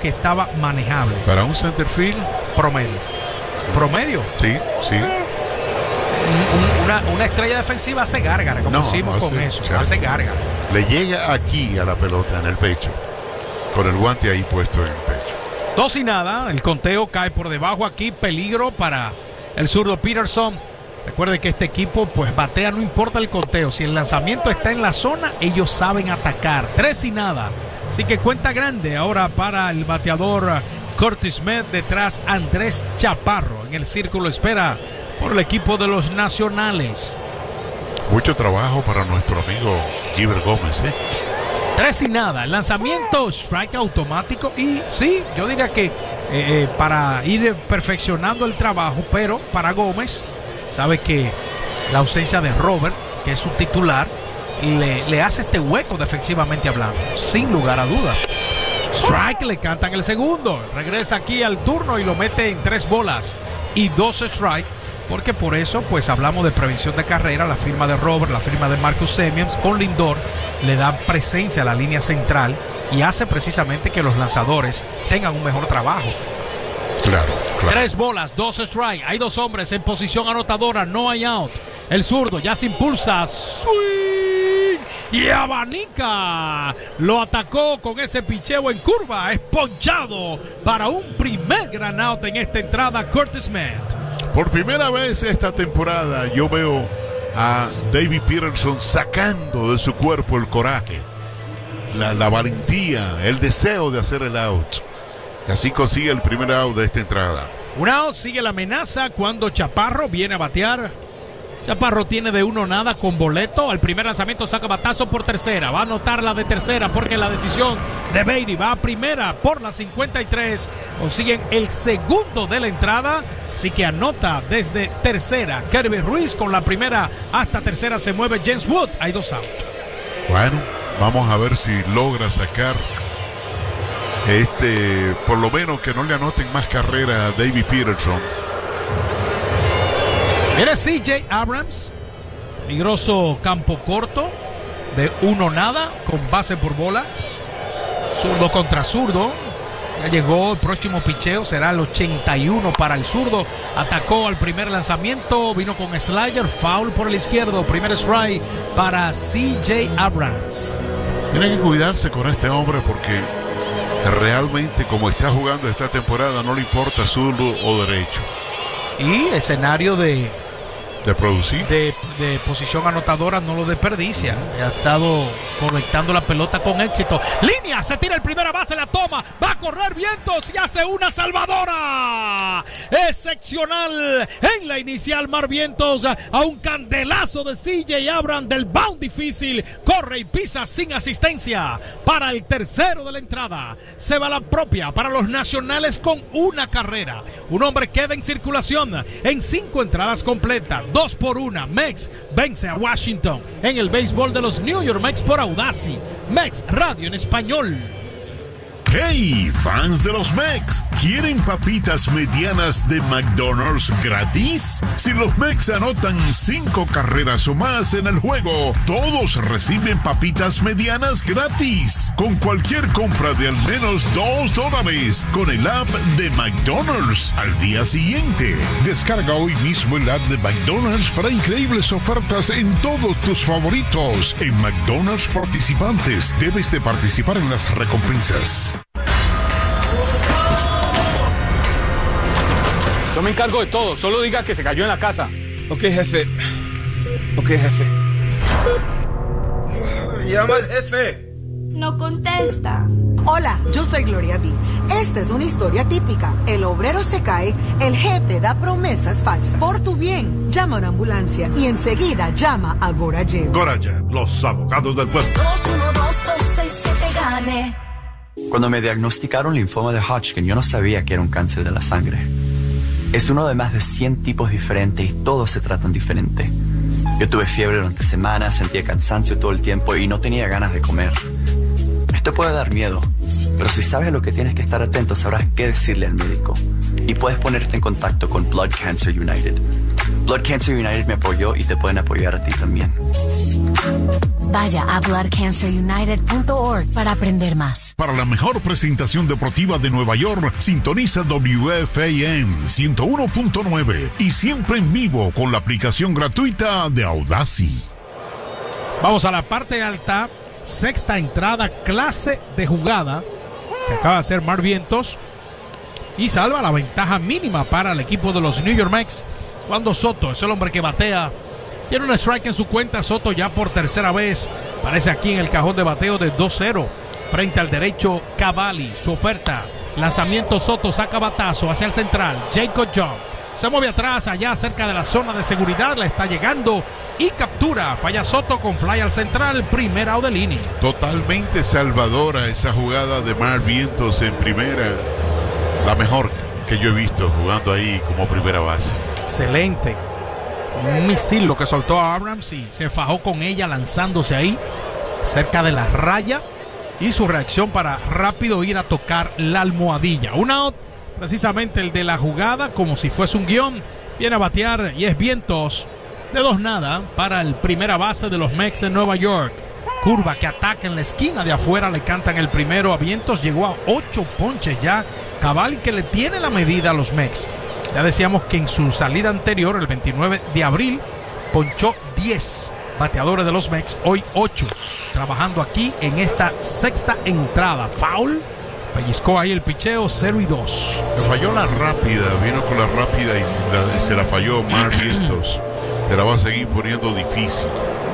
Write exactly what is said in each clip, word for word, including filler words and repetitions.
que estaba manejable. Para un centerfield promedio. ¿Promedio? Sí, sí. Un, una, una estrella defensiva hace gárgara, como no, hicimos no con hace, eso. chacho. Hace gárgara. Le llega aquí a la pelota en el pecho, con el guante ahí puesto en el pecho. Dos y nada, el conteo cae por debajo aquí, peligro para el zurdo Peterson. Recuerde que este equipo pues batea, no importa el conteo, si el lanzamiento está en la zona, ellos saben atacar. Tres y nada, así que cuenta grande ahora para el bateador Curtis Smith, detrás Andrés Chaparro. En el círculo espera por el equipo de los Nacionales. Mucho trabajo para nuestro amigo Giver Gómez, ¿eh? Tres y nada, el lanzamiento, strike automático. Y sí, yo diría que eh, eh, para ir perfeccionando el trabajo, pero para Gómez, sabe que la ausencia de Robert, que es su titular, le, le hace este hueco defensivamente hablando, sin lugar a duda. Strike, le cantan el segundo. Regresa aquí al turno y lo mete en tres bolas y dos strike. Porque por eso, pues hablamos de prevención de carrera. La firma de Robert, la firma de Marcus Semien con Lindor le da presencia a la línea central y hace precisamente que los lanzadores tengan un mejor trabajo. Claro, claro. Tres bolas, dos strike. Hay dos hombres en posición anotadora, no hay out. El zurdo ya se impulsa. Swing y abanica. Lo atacó con ese picheo en curva. Es ponchado para un primer gran out en esta entrada, Curtis Smith. Por primera vez esta temporada yo veo a David Peterson sacando de su cuerpo el coraje, la, la valentía, el deseo de hacer el out. Y así consigue el primer out de esta entrada. Un out, sigue la amenaza cuando Chaparro viene a batear. Chaparro tiene de uno nada con boleto. Al primer lanzamiento saca batazo por tercera. Va a anotar la de tercera porque la decisión de Beatty va a primera por la cincuenta y tres. Consiguen el segundo de la entrada. Así que anota desde tercera Kirby Ruiz. Con la primera hasta tercera se mueve James Wood. Hay dos outs. Bueno, vamos a ver si logra sacar este, por lo menos que no le anoten más carrera a David Peterson. Viene C J Abrams, peligroso campo corto de uno nada con base por bola, zurdo contra zurdo. Ya llegó el próximo picheo, será el ochenta y uno para el zurdo. Atacó al primer lanzamiento, vino con slider, foul por el izquierdo. Primer strike para C J Abrams. Tiene que cuidarse con este hombre porque realmente como está jugando esta temporada no le importa zurdo o derecho. Y escenario de de producir de, de posición anotadora no lo desperdicia. Ha estado conectando la pelota con éxito. Línea, se tira el primera base, la toma, va a correr vientos y hace una salvadora excepcional en la inicial. Mar Vientos a un candelazo de C J Abrams del bound difícil, corre y pisa sin asistencia para el tercero de la entrada. Se va la propia para los Nacionales con una carrera. Un hombre queda en circulación en cinco entradas completas. Dos por una, Mex vence a Washington en el béisbol de los New York Mets por Audacy. Mex Radio en español. ¡Hey, fans de los Mex! ¿Quieren papitas medianas de McDonald's gratis? Si los Mex anotan cinco carreras o más en el juego, todos reciben papitas medianas gratis. Con cualquier compra de al menos dos dólares con el app de McDonald's al día siguiente. Descarga hoy mismo el app de McDonald's para increíbles ofertas en todos tus favoritos. En McDonald's participantes, debes de participar en las recompensas. Yo me encargo de todo, solo diga que se cayó en la casa. Ok, jefe. Ok, jefe. Llama al jefe. No contesta. Hola, yo soy Gloria B. Esta es una historia típica. El obrero se cae, el jefe da promesas falsas. Por tu bien, llama a una ambulancia y enseguida llama a Gorayev. Gorayev, los abogados del pueblo. dos uno dos dos seis siete gane. Cuando me diagnosticaron linfoma de Hodgkin, yo no sabía que era un cáncer de la sangre. Es uno de más de cien tipos diferentes y todos se tratan diferente. Yo tuve fiebre durante semanas, sentía cansancio todo el tiempo y no tenía ganas de comer. Esto puede dar miedo, pero si sabes lo que tienes que estar atento, sabrás qué decirle al médico. Y puedes ponerte en contacto con Blood Cancer United. Blood Cancer United me apoyó y te pueden apoyar a ti también. Vaya a blood cancer united punto org para aprender más. Para la mejor presentación deportiva de Nueva York, sintoniza W F A M ciento uno punto nueve y siempre en vivo con la aplicación gratuita de Audacy. Vamos a la parte alta, sexta entrada, clase de jugada que acaba de hacer Mark Vientos y salva la ventaja mínima para el equipo de los New York Mets cuando Soto es el hombre que batea. Tiene un strike en su cuenta. Soto ya por tercera vez aparece aquí en el cajón de bateo de dos cero frente al derecho Cavalli. Su oferta, lanzamiento. Soto saca batazo hacia el central. Jacob Young se mueve atrás, allá cerca de la zona de seguridad, le está llegando y captura. Falla Soto con fly al central, primera out de línea. Totalmente salvadora esa jugada de Mark Vientos en primera, la mejor que yo he visto jugando ahí como primera base. Excelente. Un misil lo que soltó a Abrams y se fajó con ella lanzándose ahí cerca de la raya, y su reacción para rápido ir a tocar la almohadilla. Un out, precisamente el de la jugada, como si fuese un guión. Viene a batear y es Vientos de dos nada para el primera base de los Mets en Nueva York. Curva que ataca en la esquina de afuera, le cantan el primero a Vientos. Llegó a ocho ponches ya Cavalli, que le tiene la medida a los Mets. Ya decíamos que en su salida anterior, el veintinueve de abril, ponchó diez bateadores de los Mets, hoy ocho, trabajando aquí en esta sexta entrada. Foul, pellizcó ahí el picheo, cero y dos. Le falló la rápida, vino con la rápida y, la, y se la falló Mark Vientos. Se la va a seguir poniendo difícil.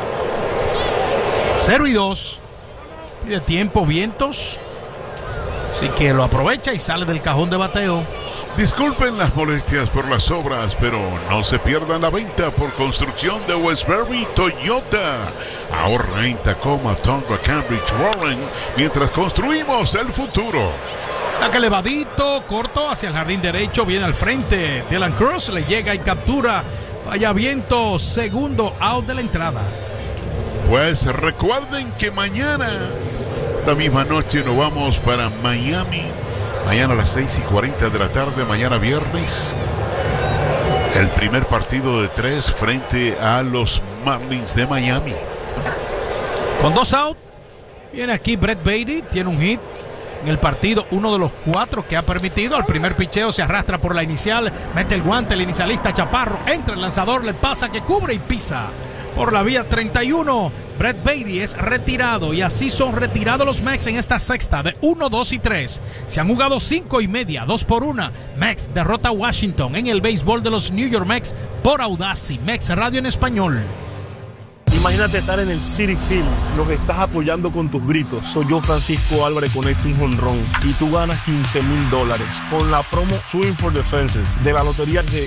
cero y dos, pide tiempo Vientos, así que lo aprovecha y sale del cajón de bateo. Disculpen las molestias por las obras, pero no se pierdan la venta por construcción de Westbury Toyota. Ahorra en Tacoma, Tonga, Cambridge, Warren, mientras construimos el futuro. Saca el elevadito, corto hacia el jardín derecho, viene al frente. Dylan Cruz le llega y captura. Vaya Vientos, segundo out de la entrada. Pues recuerden que mañana, esta misma noche, nos vamos para Miami. Mañana a las seis y cuarenta de la tarde, mañana viernes, el primer partido de tres frente a los Marlins de Miami. Con dos out, viene aquí Brett Baty, tiene un hit en el partido, uno de los cuatro que ha permitido. Al primer picheo se arrastra por la inicial, mete el guante, el inicialista Chaparro, entra el lanzador, le pasa que cubre y pisa por la vía treinta y uno. Brett Baty es retirado y así son retirados los Mets en esta sexta de uno, dos y tres. Se han jugado cinco y media, dos por una. Mets derrota a Washington en el béisbol de los New York Mets por Audacy. Mets Radio en español. Imagínate estar en el Citi Field, lo que estás apoyando con tus gritos. Soy yo, Francisco Álvarez, conecto un jonrón y tú ganas quince mil dólares con la promo Swing for the Fences de la lotería de